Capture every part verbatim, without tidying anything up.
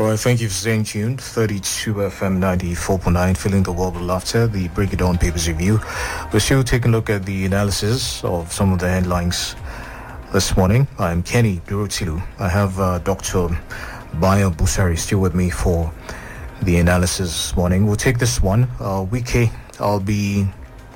All right, thank you for staying tuned. thirty-two F M ninety-four point nine, filling the world with laughter. The Break It Down Papers Review. We're still taking a look at the analysis of some of the headlines this morning. I'm Kenny Durotilu. I have uh, Doctor Bayo Busari still with me for the analysis this morning. We'll take this one. Uh, Wike, I'll be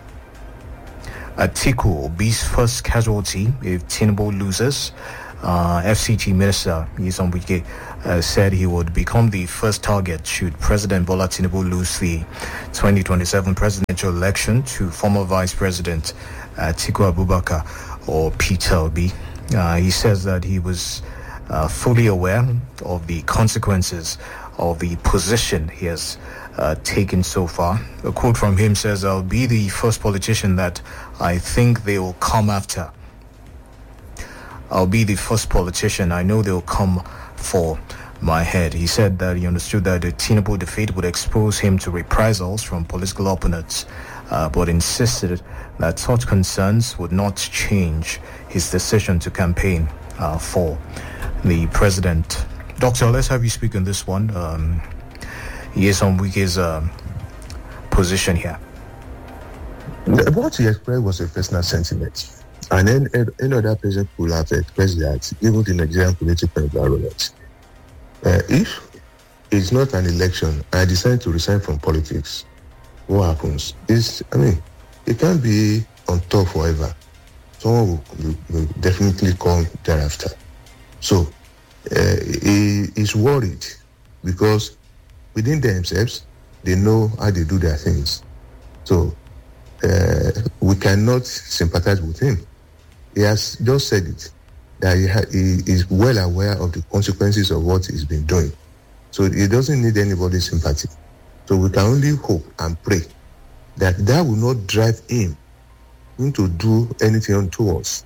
Atiku Obi's first casualty if Tinubu loses. Uh, F C T Minister Nyesom Wike uh, said he would become the first target should President Bola Tinubu lose the twenty twenty-seven presidential election to former Vice President Atiku Abubakar or Peter Obi. Uh, he says that he was uh, fully aware of the consequences of the position he has uh, taken so far. A quote from him says, "I'll be the first politician that I think they will come after. I'll be the first politician. I know they'll come for my head." He said that he understood that the Tinubu defeat would expose him to reprisals from political opponents, uh, but insisted that such concerns would not change his decision to campaign uh, for the president. Doctor, let's have you speak on this one. Um, Nyesom Wike's uh, position here. What he expressed was a personal sentiment. And then any other person could have expressed that, given the Nigerian political environment. Uh, if it's not an election and I decide to resign from politics, what happens? Is I mean, it can't be on top forever. Someone will, will, will definitely come thereafter. So uh, he is worried because within themselves, they know how they do their things. So uh, we cannot sympathize with him. He has just said it, that he, ha- he is well aware of the consequences of what he's been doing. So he doesn't need anybody's sympathy. So we can only hope and pray that that will not drive him into do anything unto us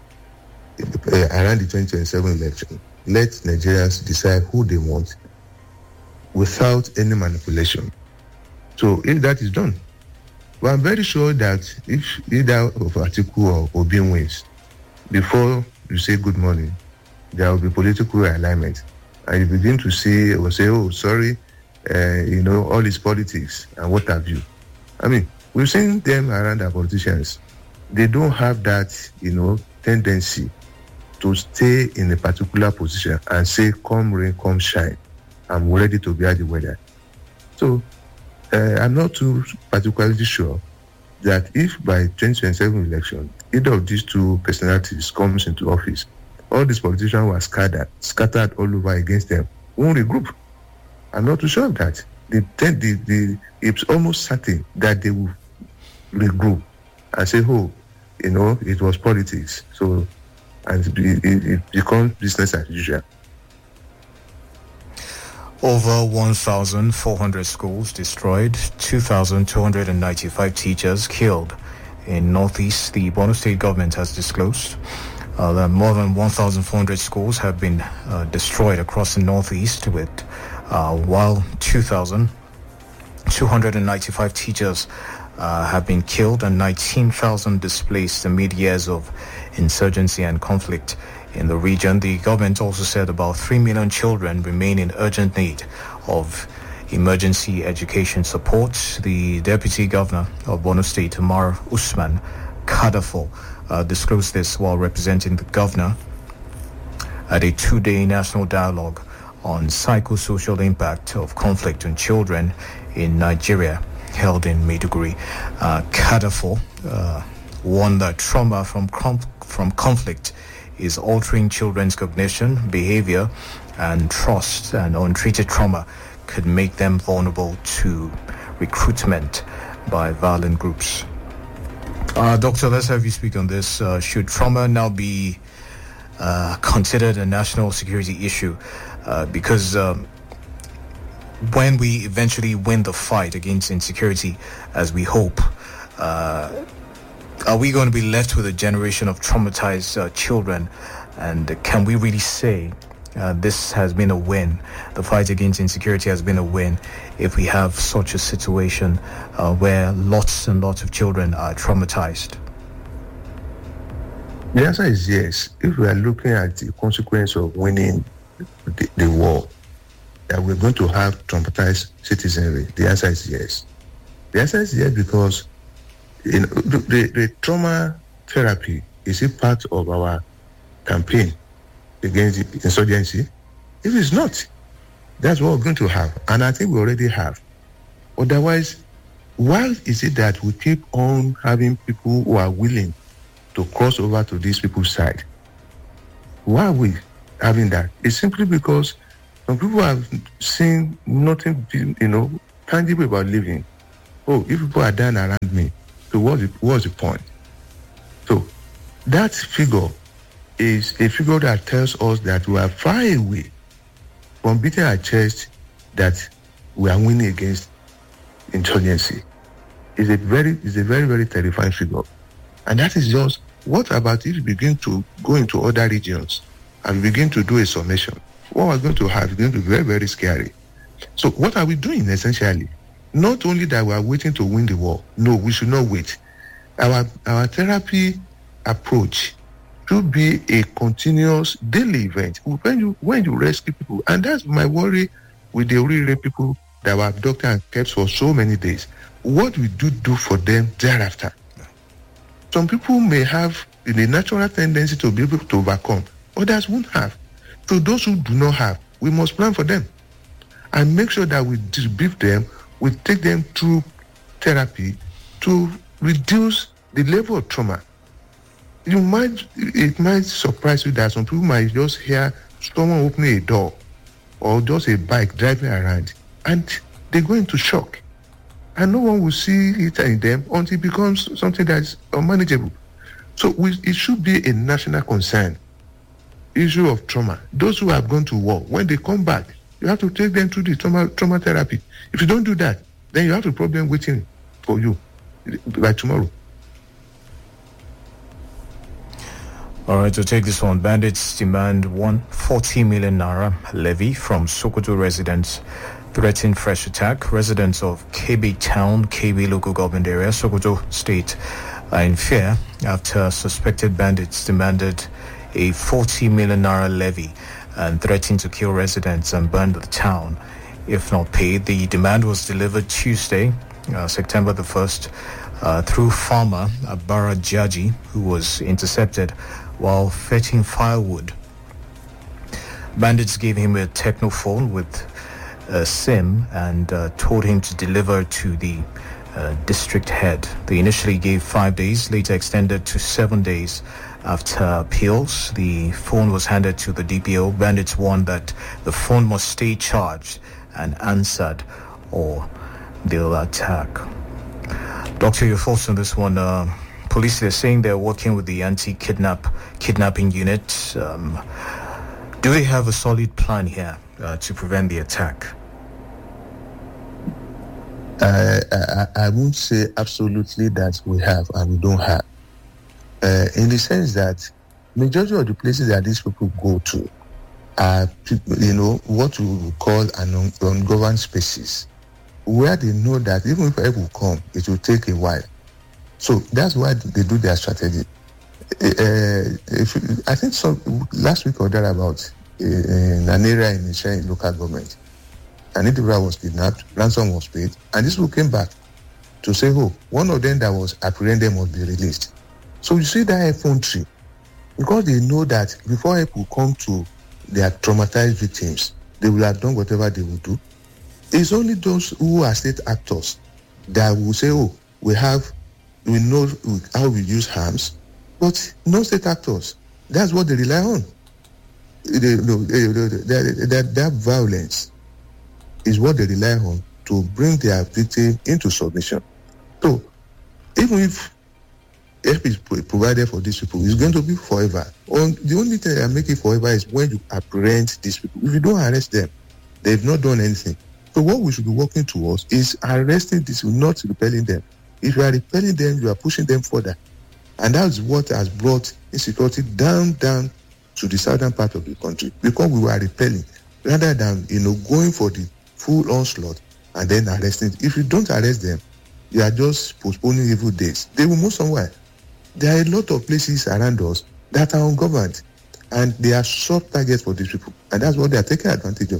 uh, around the twenty twenty-seven election. Let Nigerians decide who they want without any manipulation. So if that is done, well, I'm very sure that if either of Atiku or Obi wins, before you say good morning, there will be political alignment. And you begin to see or say, oh, sorry, uh, you know, all these politics and what have you. I mean, we've seen them around our politicians. They don't have that, you know, tendency to stay in a particular position and say, come rain, come shine. I'm ready to bear the weather. So uh, I'm not too particularly sure that if by twenty twenty-seven election, either of these two personalities comes into office, all these politicians were scattered, scattered all over against them, won't regroup. I'm not too sure of that. The, the, the, it's almost certain that they will regroup and say, oh, you know, it was politics. So, and it, it, it becomes business as usual. Over one thousand four hundred schools destroyed, two thousand two hundred ninety-five teachers killed in Northeast, the Borno State government has disclosed. Uh, that more than one thousand four hundred schools have been uh, destroyed across the Northeast, with uh, while two thousand two hundred ninety-five teachers uh, have been killed and nineteen thousand displaced amid years of insurgency and conflict in the region. The government also said about three million children remain in urgent need of emergency education support. The Deputy Governor of Borno State, Umar Usman Kadafo, uh, disclosed this while representing the governor at a two-day national dialogue on psychosocial impact of conflict on children in Nigeria, held in Maiduguri. Uh, Kadafo uh, warned that trauma from com- from conflict is altering children's cognition, behavior, and trust, and untreated trauma could make them vulnerable to recruitment by violent groups. Uh, Doctor, let's have you speak on this. Uh, should trauma now be uh, considered a national security issue? Uh, because um, when we eventually win the fight against insecurity, as we hope, uh, are we going to be left with a generation of traumatized uh, children? And can we really say uh, this has been a win? The fight against insecurity has been a win if we have such a situation uh, where lots and lots of children are traumatized? The answer is yes. If we are looking at the consequence of winning the, the war, that we're going to have traumatized citizenry? The answer is yes. The answer is yes because you know, the, the, the trauma therapy is a part of our campaign against insurgency. If it's not, that's what we're going to have. And I think we already have. Otherwise, why is it that we keep on having people who are willing to cross over to these people's side? Why are we having that? It's simply because some people have seen nothing, you know, tangible about living. Oh, if people are dying around me, so what's the, what's the point? So that figure is a figure that tells us that we are far away from beating our chest that we are winning against insurgency. It's a very, it's a very, very terrifying figure. And that is just, what about if you begin to go into other regions and begin to do a summation? What we're going to have is going to be very, very scary. So what are we doing essentially? Not only that we are waiting to win the war. No, we should not wait. Our our therapy approach should be a continuous daily event. When you when you rescue people, and that's my worry with the Orire people that were abducted and kept for so many days. What we do do for them thereafter? Some people may have a natural tendency to be able to overcome. Others won't have. So those who do not have, we must plan for them and make sure that we debrief them, we take them through therapy to reduce the level of trauma. You might, it might surprise you that some people might just hear someone opening a door or just a bike driving around and they go into shock. And no one will see it in them until it becomes something that is unmanageable. So we, it should be a national concern. Issue of trauma. Those who have gone to war, when they come back, you have to take them through the trauma, trauma therapy. If you don't do that, then you have a problem waiting for you by tomorrow. All right, to take this one, bandits demand one hundred forty million naira levy from Sokoto residents, threaten fresh attack. Residents of K B Town, K B local government area, Sokoto State, are in fear after suspected bandits demanded a forty million naira levy and threatened to kill residents and burn the town if not paid. The demand was delivered Tuesday, uh, September the first, uh, through farmer Abara Jaji, who was intercepted while fetching firewood. Bandits gave him a technophone with a SIM and uh, told him to deliver to the uh, district head. They initially gave five days, later extended to seven days. After appeals, the phone was handed to the D P O. Bandits warned that the phone must stay charged and answered or they'll attack. Doctor, your thoughts on this one? Uh, police, they're saying they're working with the anti-kidnap kidnapping unit. Um, do they have a solid plan here uh, to prevent the attack? Uh, I, I won't say absolutely that we have and we don't have. Uh, in the sense that majority of the places that these people go to are, you know, what we would call an un- ungoverned spaces, where they know that even if help will come, it will take a while. So that's why they do their strategy. Uh, if, I think some last week or thereabout, uh, in an area in the local government, an individual was kidnapped, ransom was paid, and this people came back to say, oh, one of them that was apprehended must be released. So you see that effrontery, because they know that before help will come to their traumatized victims, they will have done whatever they will do. It's only those who are state actors that will say, oh, we have, we know how we use arms, but no state actors. That's what they rely on. They, they, they, they, that, that violence is what they rely on to bring their victim into submission. So even if help is provided for these people, it's going to be forever. On, the only thing that make it forever is when you apprehend these people. If you don't arrest them, they've not done anything. So what we should be working towards is arresting these people, not repelling them. If you are repelling them, you are pushing them further. And that's what has brought insecurity down, down to the southern part of the country, because we were repelling rather than, you know, going for the full onslaught and then arresting. If you don't arrest them, you are just postponing evil days. They will move somewhere. There are a lot of places around us that are ungoverned, and they are soft targets for these people, and that's what they are taking advantage of.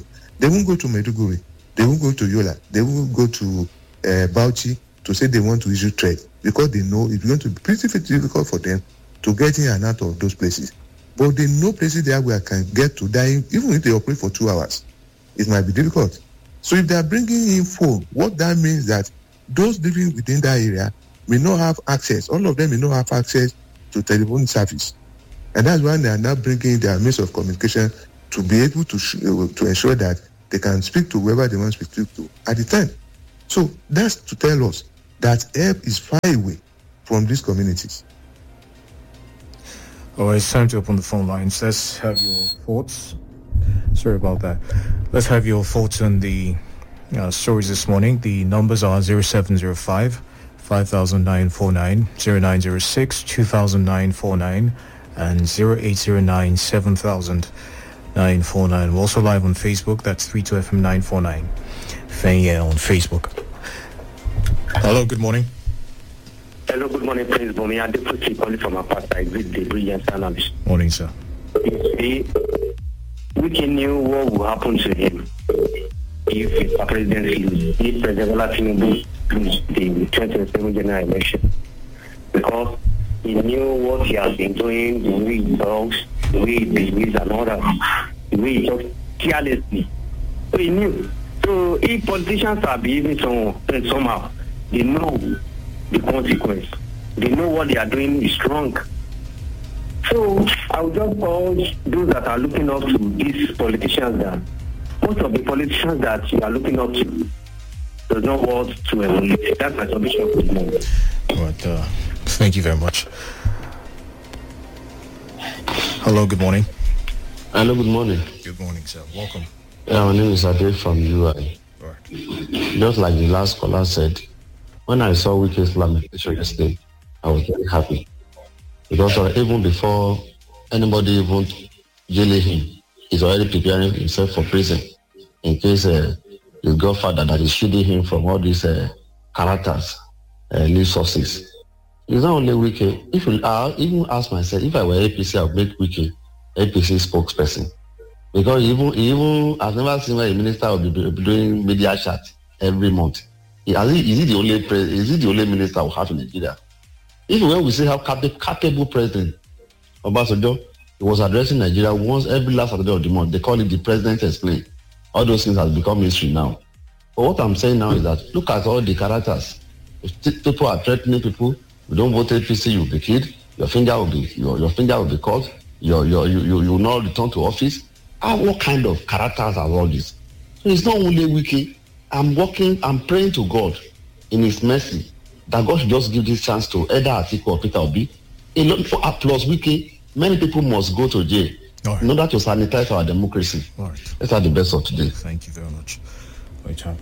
They won't go to Maiduguri. They won't go to Yola. They won't go to uh, Bauchi to say they want to issue trade because they know it's going to be pretty, pretty difficult for them to get in and out of those places. But they know places there where I can get to die, even if they operate for two hours. It might be difficult. So if they are bringing in phone, what that means that those living within that area may not have access. All of them may not have access to telephone service. And that's why they are now bringing their means of communication to be able to sh- to ensure that they can speak to whoever they want to speak to at the time. So that's to tell us that help is far away from these communities. Oh, it's time to open the phone lines. Let's have your thoughts. Sorry about that. Let's have your thoughts on the uh, stories this morning. The numbers are zero seven zero five, five thousand nine forty-nine, zero nine zero six, two thousand nine forty-nine, and zero eight zero nine, seven thousand nine forty-nine. We're also live on Facebook. That's three two F M nine forty-nine. Fenya on Facebook. Hello, good morning. Hello, good morning, Prince Bomi. I'm deputy calling from Apata. With the brilliant analyst. Morning, sir. We knew what would happen to him if the president loses, if President Bola Tinubu lose the twenty twenty-seven general election, because he knew what he has been doing, the way he talks, the way he believes, and all that, the way he talks carelessly. So he knew. So if politicians are behaving some, somehow, they know the consequence. They know what they are doing is wrong. So I would just urge those that are looking up to these politicians that most of the politicians that you are looking up to does not want to evaluate. That's my submission for the moment. Right, uh, thank you very much. Hello, good morning. Hello, good morning. Good morning, sir. Welcome. Yeah, my name is Ade from U I. Right. Just like the last caller said, when I saw Wike's lamentation yesterday, I was very happy. Because uh, even before anybody even jailing him, he's already preparing himself for prison in case uh, his godfather that is shielding him from all these uh, characters, uh, news sources. It's not only Wike. If you, I even ask myself, if I were A P C, I would make Wike A P C spokesperson. Because even, even I've never seen where a minister will be doing media chat every month. Is he, is he the only pres- is he the only minister we have in Nigeria? Even when we say how cap- capable president Obasanjo, he was addressing Nigeria once every last Saturday of the month. They call it the president explain. All those things has become history now. But what I'm saying now is that look at all the characters. If t- people are threatening people, you don't vote A P C, you'll be killed. Your finger will be your, your finger will be cut. Your your you you you will not return to office. Ah, what kind of characters are all these? So it's not only Wike. I'm working, I'm praying to God in His mercy that God should just give this chance to either Atiku or Peter Obi. A lot for plus Wike, many people must go to jail right. in order to sanitize our democracy. Right. Let's have the best of today. Thank you very much. Wait time.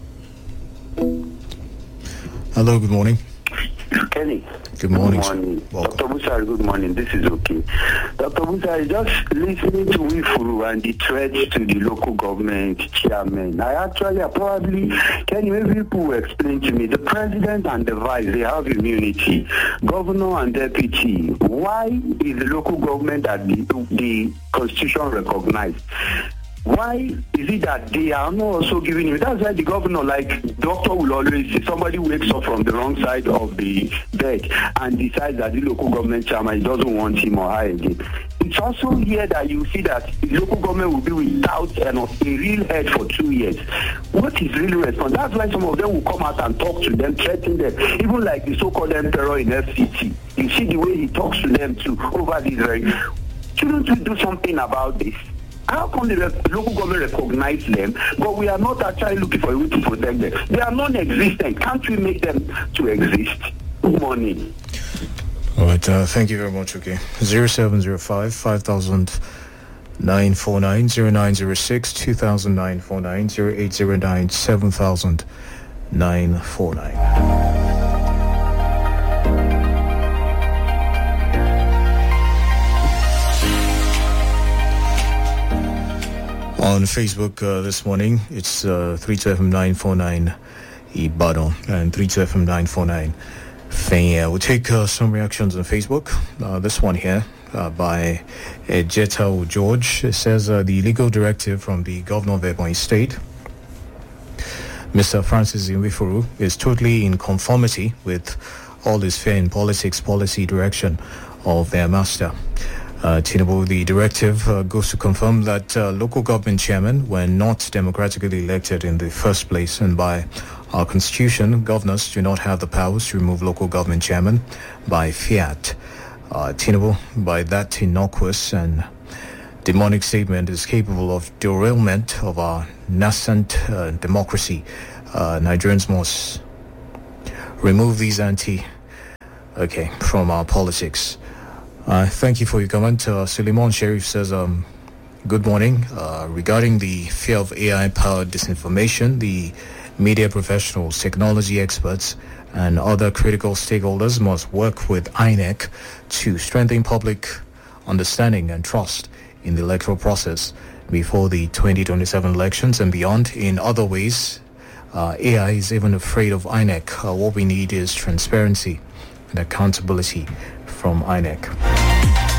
Hello, good morning. Kenny. Good morning. Good morning. Welcome. Doctor Busari, good morning. This is okay. Doctor Busari, just listening to Wifuru and the threats to the local government chairman. I actually, I probably, can you maybe people explain to me, the president and the vice, they have immunity. Governor and deputy, why is the local government that the, the constitution recognized? Why is it that they are not also giving him? That's why the governor, like doctor will always say, somebody wakes up from the wrong side of the bed and decides that the local government chairman doesn't want him or her again. It's also here that you see that the local government will be without you know, a real head for two years. What is really responsible? That's why some of them will come out and talk to them, threaten them, even like the so-called emperor in F C T. You see the way he talks to them too over this. Right? Shouldn't we do something about this? How come the local government recognize them, but we are not actually looking for a way to protect them? They are non-existent. Can't we make them to exist? Good morning. All right, uh, thank you very much. Okay, zero seven zero five five thousand nine four nine zero nine zero six two thousand nine four nine zero eight zero nine seven thousand nine four nine. On Facebook uh, this morning, it's uh, three two F M nine forty-nine Ibadan and three two F M nine forty-nine Fenya. We'll take uh, some reactions on Facebook. Uh, this one here uh, by uh, Jetta George. It says uh, the legal directive from the governor of Ebonyi State Mister Francis Nwifuru is totally in conformity with all this fair in politics policy direction of their master. Uh, Tinubu, the directive uh, goes to confirm that uh, local government chairmen were not democratically elected in the first place, and by our constitution, governors do not have the powers to remove local government chairmen by fiat. Uh, Tinubu, by that innocuous and demonic statement, is capable of derailment of our nascent uh, democracy. Uh, Nigerians must remove these anti, okay, from our politics. Uh, thank you for your comment. Uh, Suleiman Sharif says, um, good morning. Uh, regarding the fear of A I-powered disinformation, the media professionals, technology experts, and other critical stakeholders must work with I N E C to strengthen public understanding and trust in the electoral process before the twenty twenty-seven elections and beyond. In other ways, uh, A I is even afraid of I N E C. Uh, what we need is transparency and accountability from I N E C.